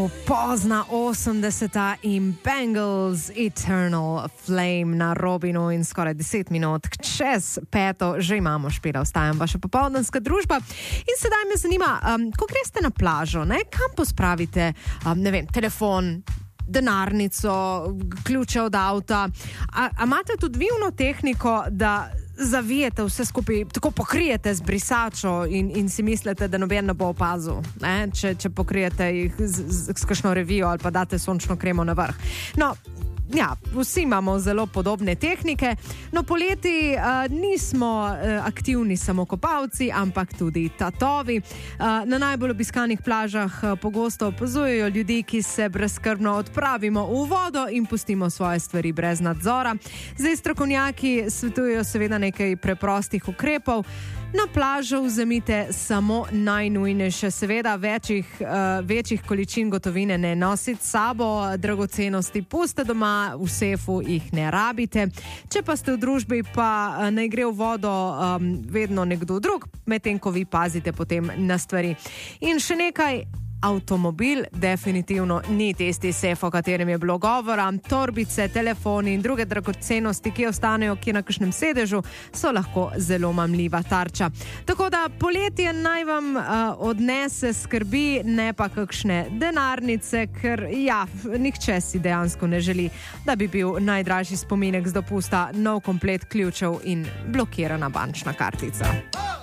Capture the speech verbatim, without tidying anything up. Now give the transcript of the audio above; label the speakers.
Speaker 1: Pozna osemdeseta in Bangles Eternal Flame na Robinu in skoraj deset minut čez peto že imamo Špela, ostajam vaša popoldanska družba. In sedaj me zanima, um, ko greste na plažo, ne, kam pospravite, um, ne vem, telefon, denarnico, ključe od avta. A, a imate tudi vivno tehniko, da zavijete vse skupaj, tako pokrijete z brisačo in, in si mislite, da noben ne bo opazil, ne? Če, če pokrijete jih z, z, z kakšno revijo ali pa date sončno kremo na vrh. No, ja, vsi imamo zelo podobne tehnike, no poleti uh, nismo uh, aktivni samo kopalci, ampak tudi tatovi. Uh, na najbolj obiskanih plažah uh, pogosto opazujejo ljudi, ki se brezskrbno odpravimo v vodo in pustimo svoje stvari brez nadzora. Zdaj strokovnjaki svetujejo seveda nekaj preprostih ukrepov. Na plažo vzemite samo najnujnejše, seveda večjih, uh, večjih količin gotovine ne nosite s sabo, dragocenosti puste doma, v sefu jih ne rabite. Če pa ste v družbi, pa uh, naj gre v vodo um, vedno nekdo drug, medtem ko vi pazite potem na stvari. In še nekaj, avtomobil definitivno ni tisti sef, o katerem je bilo govora. Torbice, telefoni in druge dragocenosti, ki ostanejo kje na kakšnem sedežu, so lahko zelo mamljiva tarča. Tako da poletje naj vam uh, odnese skrbi, ne pa kakšne denarnice, ker ja, nihče si dejansko ne želi, da bi bil najdražji spominek z dopusta nov komplet ključev in blokirana bančna kartica.